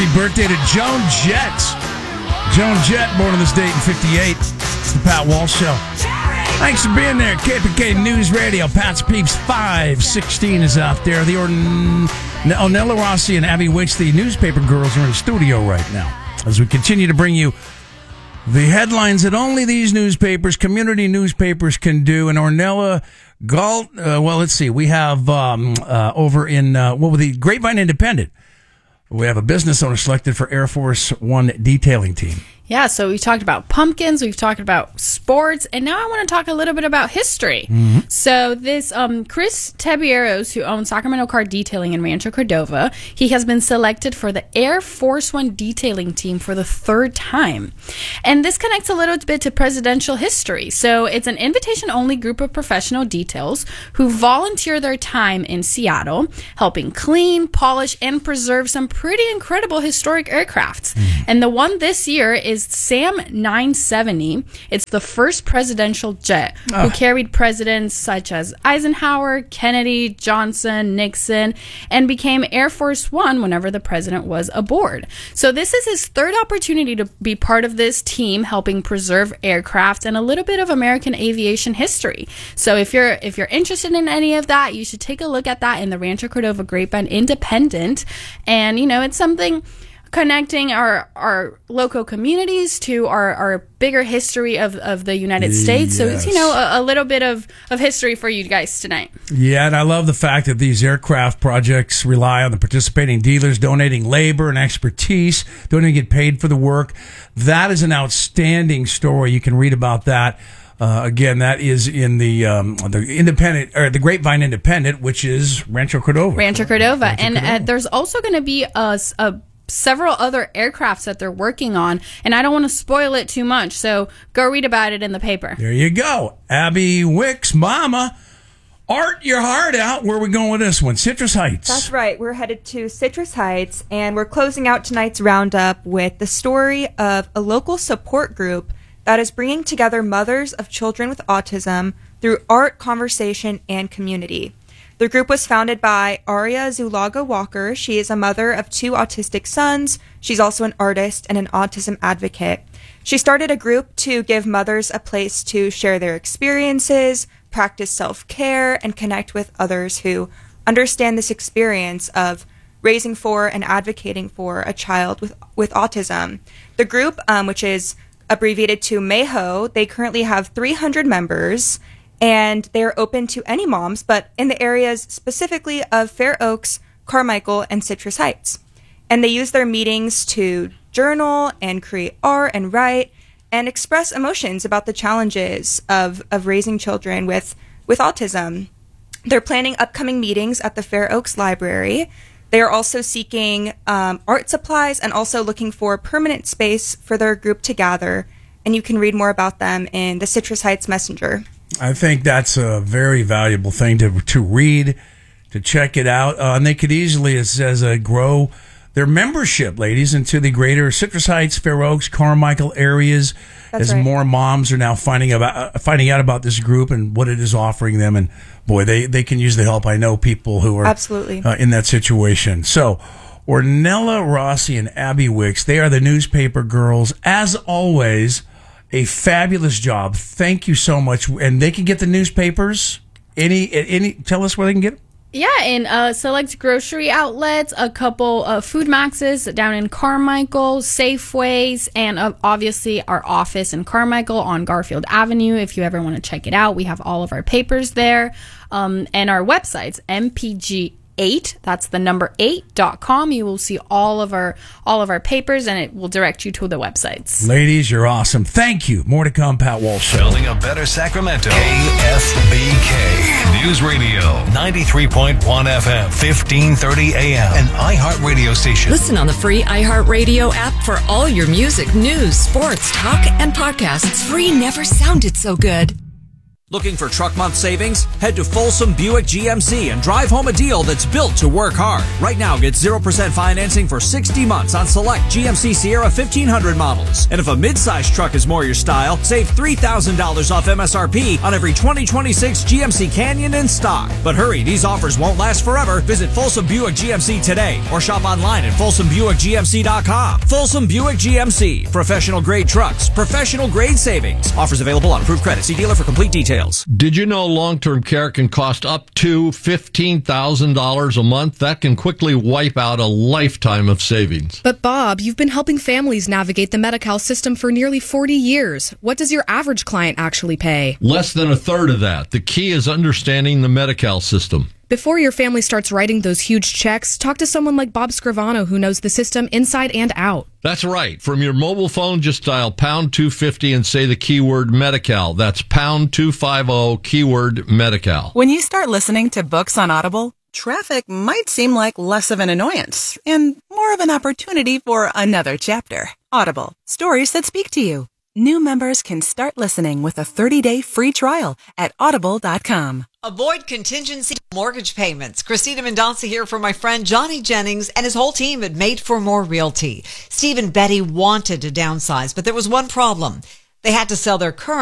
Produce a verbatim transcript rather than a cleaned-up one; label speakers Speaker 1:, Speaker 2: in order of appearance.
Speaker 1: Happy birthday to Joan Jett. Joan Jett, born on this date in fifty-eight. It's the Pat Walsh Show. Thanks for being there. K P K News Radio. Pat's Peeps five sixteen is out there. The Orn- Ornella Rossi and Abby Wicks, the newspaper girls, are in the studio right now as we continue to bring you the headlines that only these newspapers, community newspapers, can do. And Ornella Galt, uh, well, let's see. We have um, uh, over in, uh, what was the Grapevine Independent, we have a business owner selected for Air Force One detailing team.
Speaker 2: Yeah, so we've talked about pumpkins, we've talked about sports, and now I want to talk a little bit about history. Mm-hmm. So this um, Chris Tebieros, who owns Sacramento Car Detailing in Rancho Cordova, he has been selected for the Air Force One detailing team for the third time. And this connects a little bit to presidential history. So it's an invitation-only group of professional details who volunteer their time in Seattle, helping clean, polish, and preserve some pretty incredible historic aircrafts. Mm-hmm. And the one this year is Sam nine seventy. It's the first presidential jet oh. who carried presidents such as Eisenhower, Kennedy, Johnson, Nixon, and became Air Force One whenever the president was aboard. So this is his third opportunity to be part of this team helping preserve aircraft and a little bit of American aviation history. So if you're if you're interested in any of that, you should take a look at that in the Rancho Cordova Grapevine Independent. And, you know, it's something connecting our, our local communities to our, our bigger history of, of the United States. Yes. So it's, you know, a, a little bit of, of history for you guys tonight.
Speaker 1: Yeah, and I love the fact that these aircraft projects rely on the participating dealers donating labor and expertise, don't even get paid for the work. That is an outstanding story. You can read about that. Uh, again, that is in the um, the independent or the Grapevine Independent, which is Rancho Cordova.
Speaker 2: Rancho Cordova, Rancho and Cordova. Uh, there's also going to be a, a several other aircrafts that they're working on, and I don't want to spoil it too much, so go read about it in the paper.
Speaker 1: There you go. Abby Wicks, mama, art your heart out. Where are we going with this one? Citrus Heights.
Speaker 3: That's right. We're headed to Citrus Heights, and we're closing out tonight's roundup with the story of a local support group that is bringing together mothers of children with autism through art, conversation, and community. The group was founded by Aria Zulaga Walker. She is a mother of two autistic sons. She's also an artist and an autism advocate. She started a group to give mothers a place to share their experiences, practice self-care, and connect with others who understand this experience of raising for and advocating for a child with, with autism. The group, um, which is abbreviated to MAHO, they currently have three hundred members, and they're open to any moms, but in the areas specifically of Fair Oaks, Carmichael, and Citrus Heights. And they use their meetings to journal and create art and write and express emotions about the challenges of, of raising children with, with autism. They're planning upcoming meetings at the Fair Oaks Library. They are also seeking um, art supplies and also looking for permanent space for their group to gather. And you can read more about them in the Citrus Heights Messenger.
Speaker 1: I think that's a very valuable thing to to read, to check it out. Uh, and they could easily, it says, uh, grow their membership, ladies, into the greater Citrus Heights, Fair Oaks, Carmichael areas.
Speaker 3: That's
Speaker 1: as
Speaker 3: right. More
Speaker 1: moms are now finding about uh, finding out about this group and what it is offering them. And boy, they, they can use the help. I know people who are
Speaker 3: absolutely
Speaker 1: uh, in that situation. So Ornella Rossi and Abby Wicks, they are the newspaper girls. As always, a fabulous job. Thank you so much. And they can get the newspapers. Any, any, tell us where they can get them.
Speaker 2: Yeah, in uh, select grocery outlets, a couple of Food Maxes down in Carmichael, Safeways, and uh, obviously our office in Carmichael on Garfield Avenue. If you ever want to check it out, we have all of our papers there. Um, and our websites, M P G eight, that's the number eight dot com. You will see all of our all of our papers, and it will direct you to the websites.
Speaker 1: Ladies, you're awesome. Thank you. More to come, Pat Walsh Show.
Speaker 4: Building a better Sacramento. K F B K News Radio, ninety-three point one F M, fifteen thirty A M, an iHeartRadio station.
Speaker 5: Listen on the free iHeartRadio app for all your music, news, sports, talk, and podcasts. Free never sounded so good.
Speaker 6: Looking for truck month savings? Head to Folsom Buick G M C and drive home a deal that's built to work hard. Right now, get zero percent financing for sixty months on select G M C Sierra fifteen hundred models. And if a midsize truck is more your style, save three thousand dollars off M S R P on every twenty twenty-six G M C Canyon in stock. But hurry, these offers won't last forever. Visit Folsom Buick G M C today or shop online at folsom buick g m c dot com. Folsom Buick G M C. Professional grade trucks. Professional grade savings. Offers available on approved credit. See dealer for complete details.
Speaker 7: Did you know long-term care can cost up to fifteen thousand dollars a month? That can quickly wipe out a lifetime of savings.
Speaker 8: But Bob, you've been helping families navigate the Medi-Cal system for nearly forty years. What does your average client actually pay?
Speaker 7: Less than a third of that. The key is understanding the Medi-Cal system.
Speaker 8: Before your family starts writing those huge checks, talk to someone like Bob Scrivano who knows the system inside and out.
Speaker 7: That's right. From your mobile phone, just dial pound two fifty and say the keyword Medi-Cal. That's pound two fifty, keyword Medi-Cal.
Speaker 9: When you start listening to books on Audible, traffic might seem like less of an annoyance and more of an opportunity for another chapter. Audible, stories that speak to you. New members can start listening with a thirty-day free trial at audible dot com.
Speaker 10: Avoid contingency mortgage payments. Christina Mendonça here for my friend Johnny Jennings and his whole team at Made for More Realty. Steve and Betty wanted to downsize, but there was one problem. They had to sell their current